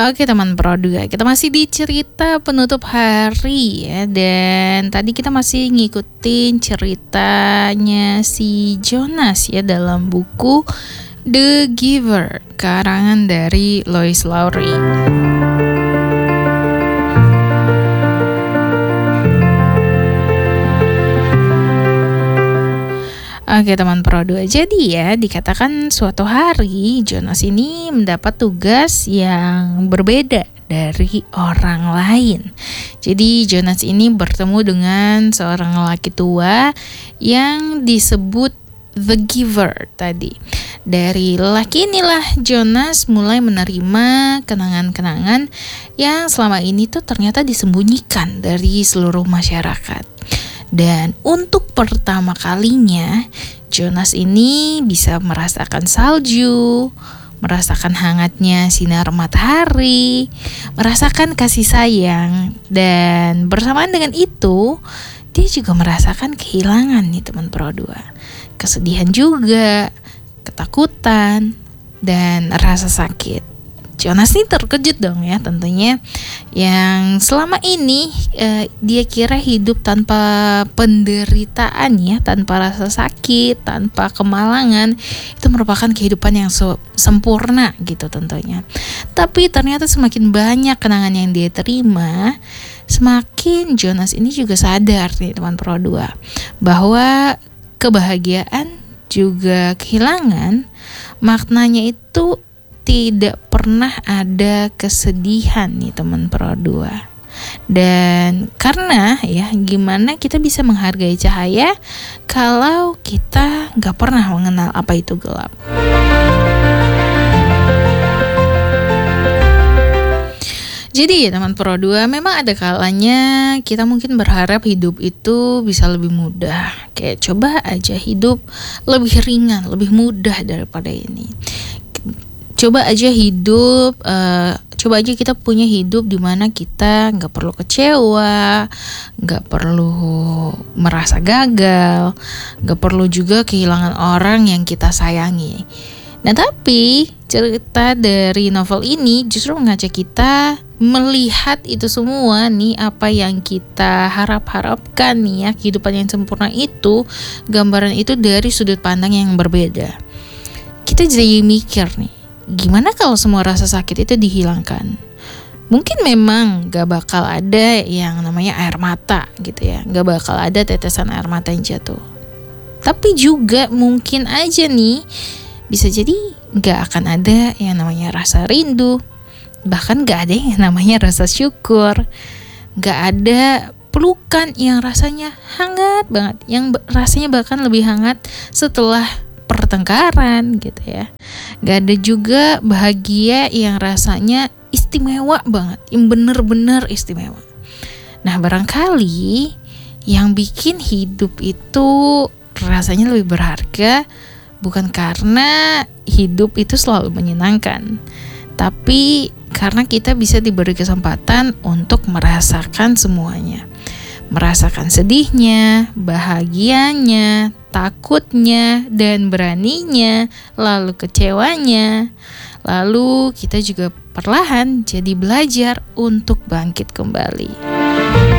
Oke teman Pro 2, kita masih di cerita penutup hari ya. Dan tadi kita masih ngikutin ceritanya si Jonas ya dalam buku The Giver, karangan dari Lois Lowry. Oke teman Pro 2, jadi ya dikatakan suatu hari Jonas ini mendapat tugas yang berbeda dari orang lain. Jadi Jonas ini bertemu dengan seorang lelaki tua yang disebut The Giver tadi. Dari lelaki inilah Jonas mulai menerima kenangan-kenangan yang selama ini tuh ternyata disembunyikan dari seluruh masyarakat. Dan untuk pertama kalinya Jonas ini bisa merasakan salju, merasakan hangatnya sinar matahari, merasakan kasih sayang. Dan bersamaan dengan itu dia juga merasakan kehilangan nih teman Pro 2. Kesedihan juga, ketakutan, dan rasa sakit. Jonas ini terkejut dong ya tentunya, yang selama ini dia kira hidup tanpa penderitaan ya, tanpa rasa sakit, tanpa kemalangan, itu merupakan kehidupan yang sempurna gitu tentunya. Tapi ternyata semakin banyak kenangan yang dia terima, semakin Jonas ini juga sadar nih teman Pro 2, bahwa kebahagiaan juga kehilangan maknanya itu tidak pernah ada kesedihan nih teman Pro 2. Dan karena ya gimana kita bisa menghargai cahaya kalau kita gak pernah mengenal apa itu gelap. Jadi ya teman Pro 2, memang ada kalanya kita mungkin berharap hidup itu bisa lebih mudah. Kayak coba aja hidup lebih ringan, lebih mudah daripada ini. Coba aja kita punya hidup di mana kita nggak perlu kecewa, nggak perlu merasa gagal, nggak perlu juga kehilangan orang yang kita sayangi. Nah tapi cerita dari novel ini justru mengajak kita melihat itu semua nih, apa yang kita harapkan nih ya, kehidupan yang sempurna itu, gambaran itu dari sudut pandang yang berbeda. Kita jadi mikir nih, gimana kalau semua rasa sakit itu dihilangkan? Mungkin memang gak bakal ada yang namanya air mata gitu ya, gak bakal ada tetesan air mata yang jatuh. Tapi juga mungkin aja nih, bisa jadi gak akan ada yang namanya rasa rindu. Bahkan gak ada yang namanya rasa syukur. Gak ada pelukan yang rasanya hangat banget, yang rasanya bahkan lebih hangat setelah pertengkaran gitu ya. Gak ada juga bahagia yang rasanya istimewa banget, yang bener-bener istimewa. Nah barangkali yang bikin hidup itu rasanya lebih berharga bukan karena hidup itu selalu menyenangkan, tapi karena kita bisa diberi kesempatan untuk merasakan semuanya. Merasakan sedihnya, bahagianya, takutnya, dan beraninya, lalu kecewanya. Lalu kita juga perlahan jadi belajar untuk bangkit kembali.